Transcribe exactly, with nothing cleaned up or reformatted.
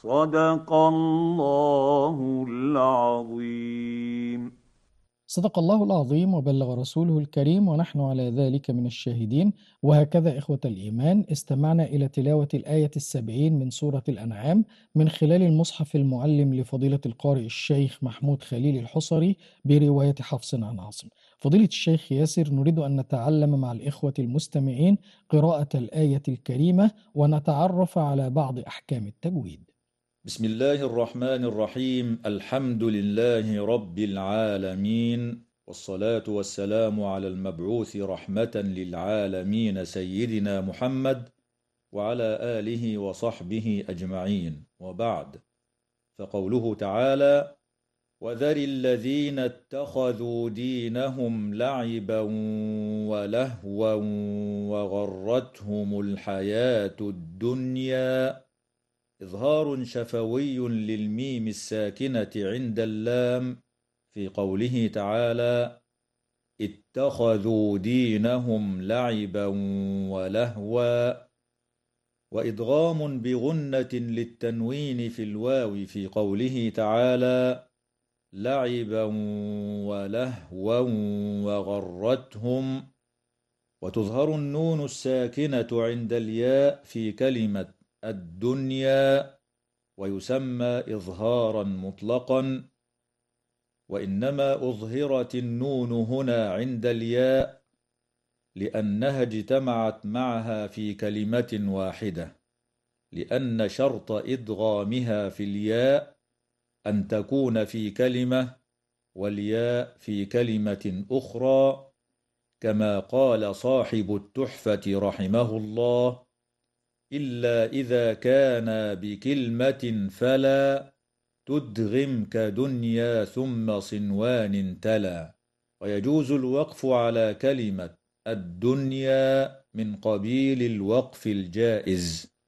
صدق الله العظيم. صدق الله العظيم وبلغ رسوله الكريم ونحن على ذلك من الشاهدين. وهكذا إخوة الإيمان استمعنا إلى تلاوة الآية السبعين من سورة الأنعام من خلال المصحف المعلم لفضيلة القارئ الشيخ محمود خليل الحصري برواية حفص عن عاصم. فضيلة الشيخ ياسر، نريد أن نتعلم مع الإخوة المستمعين قراءة الآية الكريمة ونتعرف على بعض أحكام التجويد. بسم الله الرحمن الرحيم. الحمد لله رب العالمين، والصلاة والسلام على المبعوث رحمة للعالمين سيدنا محمد وعلى آله وصحبه أجمعين، وبعد. فقوله تعالى: وذر الذين اتخذوا دينهم لعبا ولهوا وغرتهم الحياة الدنيا. إظهار شفوي للميم الساكنة عند اللام في قوله تعالى: اتخذوا دينهم لعبا ولهوا، وإدغام بغنة للتنوين في الواو في قوله تعالى: لعبا ولهوا وغرتهم. وتظهر النون الساكنة عند الياء في كلمة الدنيا، ويسمى إظهارا مطلقا، وإنما أظهرت النون هنا عند الياء لأنها اجتمعت معها في كلمة واحدة، لأن شرط إدغامها في الياء أن تكون في كلمة والياء في كلمة أخرى، كما قال صاحب التحفة رحمه الله: إلا إذا كان بكلمة فلا تدغم كدنيا ثم صنوان تلا. ويجوز الوقف على كلمة الدنيا من قبيل الوقف الجائز،